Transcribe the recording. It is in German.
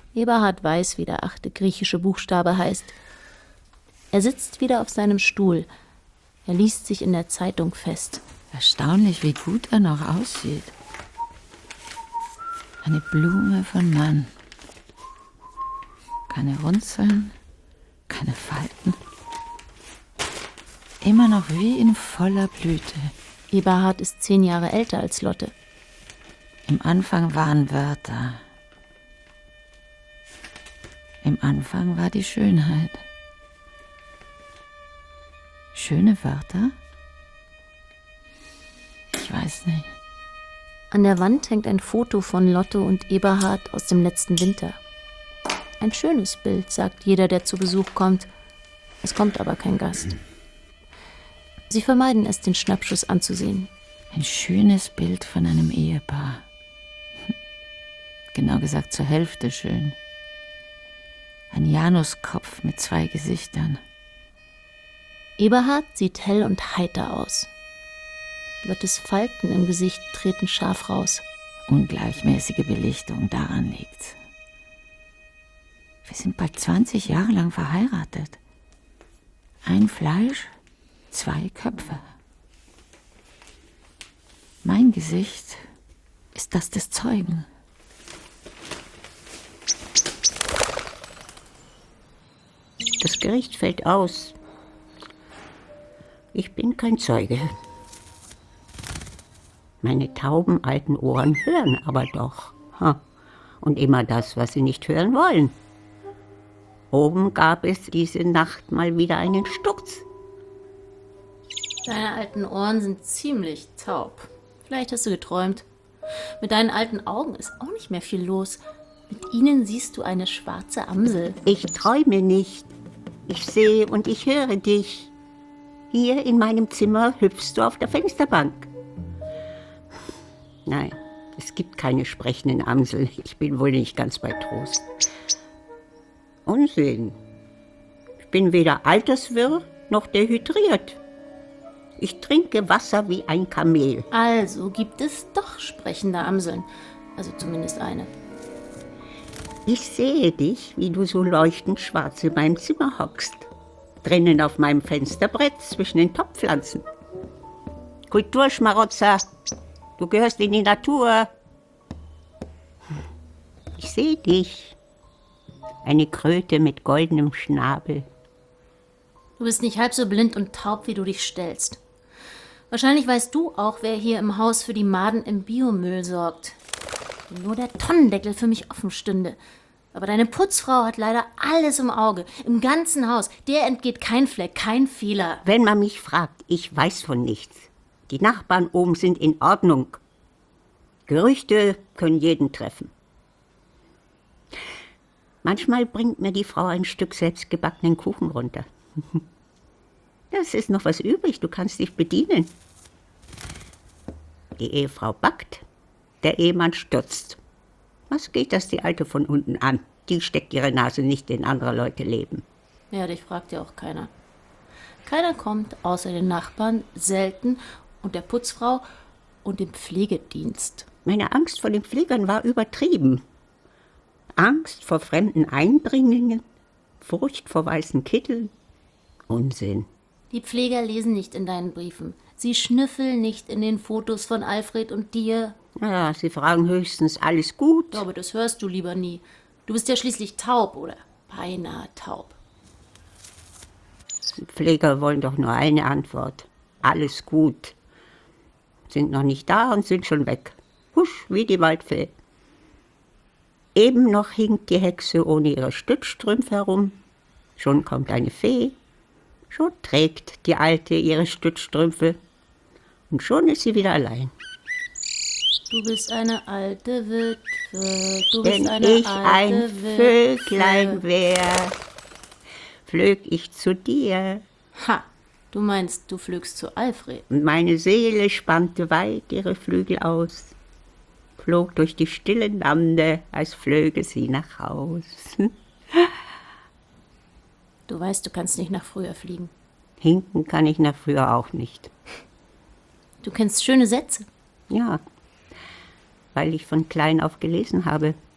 Eberhard weiß, wie der 8. griechische Buchstabe heißt. Er sitzt wieder auf seinem Stuhl. Er liest sich in der Zeitung fest. Erstaunlich, wie gut er noch aussieht. Eine Blume von Mann. Keine Runzeln, keine Falten. Immer noch wie in voller Blüte. Eberhard ist 10 Jahre älter als Lotte. Im Anfang waren Wörter. Im Anfang war die Schönheit. Schöne Wörter? Ich weiß nicht. An der Wand hängt ein Foto von Lotte und Eberhard aus dem letzten Winter. Ein schönes Bild, sagt jeder, der zu Besuch kommt. Es kommt aber kein Gast. Sie vermeiden es, den Schnappschuss anzusehen. Ein schönes Bild von einem Ehepaar. Genau gesagt zur Hälfte schön. Ein Januskopf mit 2 Gesichtern. Eberhard sieht hell und heiter aus. Lottes Falten im Gesicht treten scharf raus. Ungleichmäßige Belichtung, daran liegt's. Wir sind bald 20 Jahre lang verheiratet. Ein Fleisch, 2 Köpfe. Mein Gesicht ist das des Zeugen. Das Gericht fällt aus. Ich bin kein Zeuge. Meine tauben alten Ohren hören aber doch. Und immer das, was sie nicht hören wollen. Oben gab es diese Nacht mal wieder einen Sturz. Deine alten Ohren sind ziemlich taub. Vielleicht hast du geträumt. Mit deinen alten Augen ist auch nicht mehr viel los. Mit ihnen siehst du eine schwarze Amsel. Ich träume nicht. Ich sehe und ich höre dich. Hier in meinem Zimmer hüpfst du auf der Fensterbank. Nein, es gibt keine sprechenden Amsel. Ich bin wohl nicht ganz bei Trost. Unsinn. Ich bin weder alterswirr noch dehydriert. Ich trinke Wasser wie ein Kamel. Also gibt es doch sprechende Amseln. Also zumindest eine. Ich sehe dich, wie du so leuchtend schwarz in meinem Zimmer hockst. Drinnen auf meinem Fensterbrett zwischen den Topfpflanzen. Kulturschmarotzer, du gehörst in die Natur. Ich sehe dich. Eine Kröte mit goldenem Schnabel. Du bist nicht halb so blind und taub, wie du dich stellst. Wahrscheinlich weißt du auch, wer hier im Haus für die Maden im Biomüll sorgt. Wenn nur der Tonnendeckel für mich offen stünde. Aber deine Putzfrau hat leider alles im Auge. Im ganzen Haus. Der entgeht kein Fleck, kein Fehler. Wenn man mich fragt, ich weiß von nichts. Die Nachbarn oben sind in Ordnung. Gerüchte können jeden treffen. Manchmal bringt mir die Frau ein Stück selbstgebackenen Kuchen runter. Es ist noch was übrig, du kannst dich bedienen. Die Ehefrau backt, der Ehemann stürzt. Was geht das die Alte von unten an? Die steckt ihre Nase nicht in andere Leute Leben. Ja, dich fragt ja auch keiner. Keiner kommt, außer den Nachbarn, selten, und der Putzfrau und dem Pflegedienst. Meine Angst vor den Pflegern war übertrieben. Angst vor fremden Eindringlingen, Furcht vor weißen Kitteln. Unsinn. Die Pfleger lesen nicht in deinen Briefen. Sie schnüffeln nicht in den Fotos von Alfred und dir. Ja, sie fragen höchstens, alles gut? Aber das hörst du lieber nie. Du bist ja schließlich taub oder beinahe taub. Die Pfleger wollen doch nur eine Antwort. Alles gut. Sind noch nicht da und sind schon weg. Husch, wie die Waldfee. Eben noch hinkt die Hexe ohne ihre Stützstrümpfe herum. Schon kommt eine Fee. Schon trägt die Alte ihre Stützstrümpfe. Und schon ist sie wieder allein. Du bist eine alte Witwe. Du Wenn bist eine ich alte ein Witwe. Vöglein wär, flög ich zu dir. Ha, du meinst, du flögst zu Alfred. Und meine Seele spannte weit ihre Flügel aus, flog durch die stillen Lande, als flöge sie nach Haus. Du weißt, du kannst nicht nach früher fliegen. Hinken kann ich nach früher auch nicht. Du kennst schöne Sätze. Ja, weil ich von klein auf gelesen habe.